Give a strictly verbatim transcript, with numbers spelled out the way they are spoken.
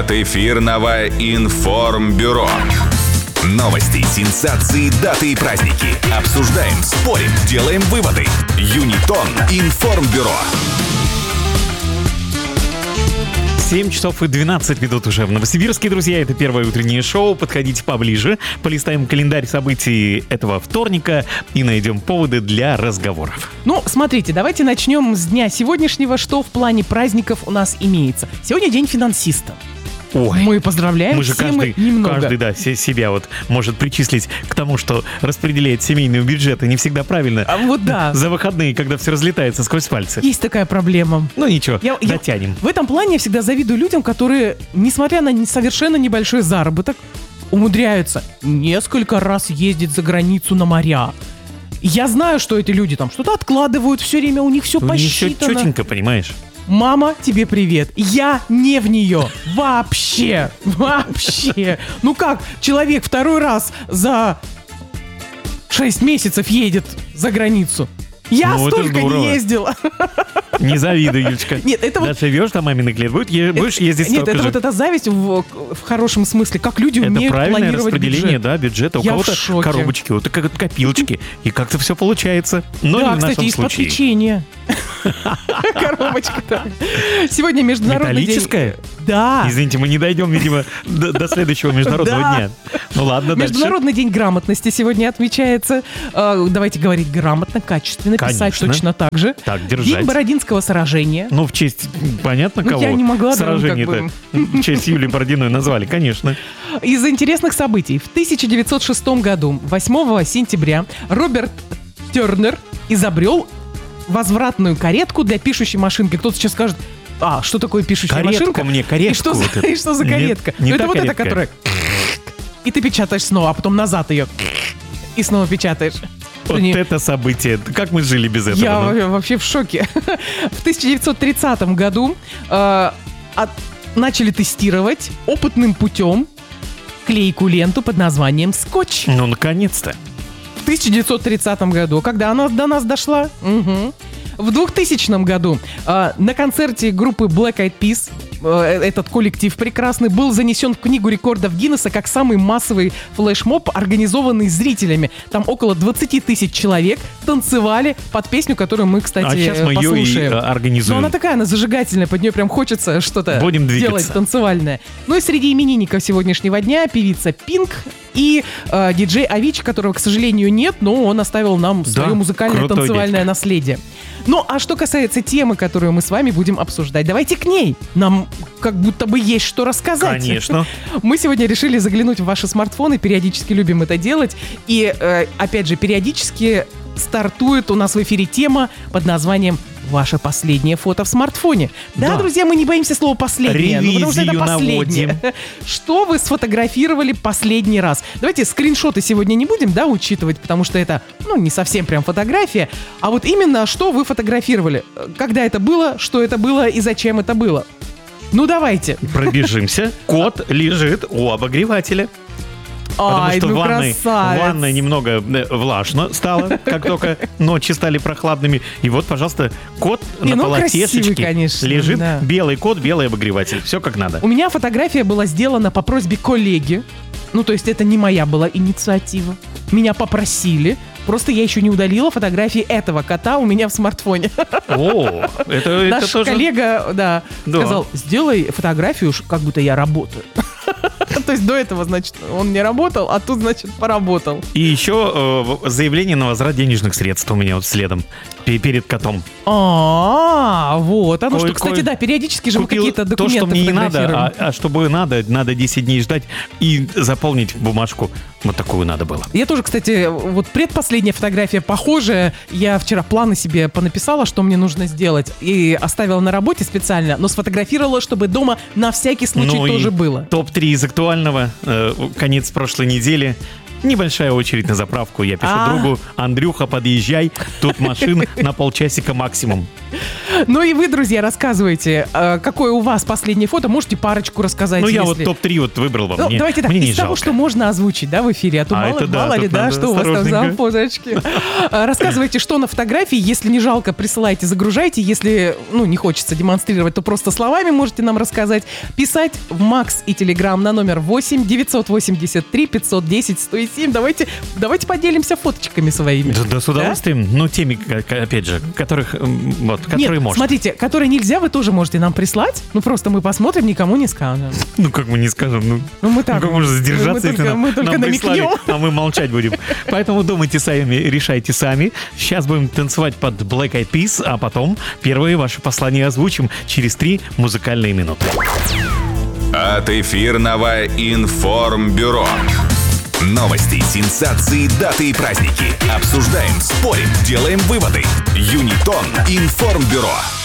от эфирного информбюро. Новости, сенсации, даты и праздники. Обсуждаем, спорим, делаем выводы. Юнитон информбюро. семь часов и двенадцать минут уже в Новосибирске, друзья. Это первое утреннее шоу. Подходите поближе. Полистаем календарь событий этого вторника и найдем поводы для разговоров. Ну, смотрите, давайте начнем с дня сегодняшнего. Что в плане праздников у нас имеется? Сегодня день финансиста. Ой, мы поздравляем мы же все каждый, мы немного. Каждый, да, себя вот может причислить к тому, что распределяет семейные бюджеты не всегда правильно. А вот да. За выходные, когда все разлетается сквозь пальцы. Есть такая проблема. Ну ничего, я, дотянем. Я, в этом плане я всегда завидую людям, которые, несмотря на совершенно небольшой заработок, умудряются несколько раз ездить за границу на моря. Я знаю, что эти люди там что-то откладывают, все время у них все у посчитано. них все четенько, понимаешь? Мама, тебе привет. Я не в нее. Вообще. Вообще. Ну как, человек второй раз за шесть месяцев едет за границу. Я ну, столько не ездила. Не завидуй, Юлечка. Нет, это вот... живешь там, маминых лет, будешь, е- будешь ездить Нет, столько это же. вот эта зависть в, в хорошем смысле. Как люди это умеют правильное планировать распределение, бюджет. да, бюджета. У Я кого-то коробочки, вот как копилочки. И как-то все получается. Но да, не в кстати, нашем из-под случае. печенья. Коробочка. Сегодня международный день... Металлическая? Да. Извините, мы не дойдем, видимо, до, до следующего международного Да. дня. Ну ладно, Международный день грамотности сегодня отмечается. Э, давайте говорить грамотно, качественно, писать Конечно. точно так же. Так, держать. День Бородинского сражения. Ну, в честь, понятно, Ну, кого? я не могла, да, Сражение-то. ну, В честь Юлии Бородиной назвали, конечно. Из интересных событий. В тысяча девятьсот шестом году, восьмого сентября, Роберт Тернер изобрел возвратную каретку для пишущей машинки. Кто-то сейчас скажет: а, что такое пишущая Каретку машинка? мне, каретку И что, вот за, эту. и что за Нет, каретка? не Ну, та это вот эта, каретка. которая... И ты печатаешь снова, а потом назад ее. И снова печатаешь. Вот Не- это событие. Как мы жили без этого? Я ну? во- вообще в шоке. В тысяча девятьсот тридцатом году э, от- начали тестировать опытным путем клейкую ленту под названием «Скотч». Ну, наконец-то. В тысяча девятьсот тридцатом году, когда она до нас дошла, мгм. В двухтысячном году э, на концерте группы Black Eyed Peas, э, этот коллектив прекрасный, был занесен в книгу рекордов Гиннесса как самый массовый флешмоб, организованный зрителями. Там около двадцать тысяч человек танцевали под песню, которую мы, кстати, А сейчас мы ее и послушаем. э, организуем. Но она такая, она зажигательная, под нее прям хочется что-то Будем двигаться. делать танцевальное. Ну и среди именинников сегодняшнего дня певица Пинк и э, диджей Avicii, которого, к сожалению, нет, но он оставил нам свое Да, музыкальное крутой танцевальное дядька. наследие. Ну, а что касается темы, которую мы с вами будем обсуждать, давайте к ней. Нам как будто бы есть что рассказать. Конечно. Мы сегодня решили заглянуть в ваши смартфоны, периодически любим это делать. И, э, опять же, периодически стартует у нас в эфире тема под названием «Ваше последнее фото в смартфоне». Да, Да. друзья, мы не боимся слова «последнее», ну, потому что это Ревизию последнее. наводим. Что вы сфотографировали последний раз? Давайте скриншоты сегодня не будем, да, учитывать, потому что это, ну, не совсем прям фотография. А вот именно, что вы фотографировали? Когда это было, что это было и зачем это было? Ну, давайте. Пробежимся. Кот лежит у обогревателя. Потому Ай, что ну в ванной, красавец. в ванной немного э, влажно стало, как только ночи стали прохладными. И вот, пожалуйста, кот Не, на ну, красивый, полотешечке конечно, лежит. да. Белый кот, белый обогреватель. Все как надо. У меня фотография была сделана по просьбе коллеги. Ну, то есть это не моя была инициатива. Меня попросили. Просто я еще не удалила фотографии этого кота у меня в смартфоне. О, это, это Наш тоже... коллега, да, Да. сказал: сделай фотографию, ш- как будто я работаю. То есть до этого, значит, он не работал, а тут, значит, поработал. И еще э, заявление на возврат денежных средств у меня вот следом, пе- перед котом. А, вот оно Кое- что. Кстати, кое- да, периодически же мы Купил какие-то то, документы что мне не надо, фотографируем. а, а чтобы надо, надо десять дней ждать и заполнить бумажку. Вот такую надо было. Я тоже, кстати, вот предпоследняя фотография похожая. Я вчера планы себе понаписала, что мне нужно сделать. И оставила на работе специально, но сфотографировала, чтобы дома на всякий случай Ну и тоже было. топ три из актуального. э, конец прошлой недели. Небольшая очередь на заправку. Я пишу А. другу: Андрюха, подъезжай. Тут машин на полчасика максимум. Ну и вы, друзья, рассказывайте, э, какое у вас последнее фото. Можете парочку рассказать. Ну, я если... вот топ-три вот выбрал вам. Ну, мне, давайте так, мне из не того, жалко. что можно озвучить, да, в эфире, а то А мало, это да, мало ли, тут да, надо что у вас там за осторожненько. фоточки. А, Рассказывайте, что на фотографии, если не жалко, присылайте, загружайте, если, ну, не хочется демонстрировать, то просто словами можете нам рассказать. Писать в Макс и Телеграм на номер восемь девятьсот восемьдесят три пятьсот десять сто семь. Давайте, давайте поделимся фоточками своими. Да, да, с удовольствием. Ну, теми, как- опять же, которых, м, вот, которые Нет, можно. смотрите, которые нельзя, вы тоже можете нам прислать. Ну, просто мы посмотрим, никому не скажем. Ну, как мы не скажем, ну... Ну, мы так. Ну, как можно задержаться, мы если только, нам, мы только нам прислали, намекнем. а мы молчать будем. Поэтому думайте сами, решайте сами. Сейчас будем танцевать под Black Eyed Peas, а потом первые ваши послания озвучим через три музыкальные минуты. От эфирного информбюро. Новости, сенсации, даты и праздники. Обсуждаем, спорим, делаем выводы. Юнитон информбюро.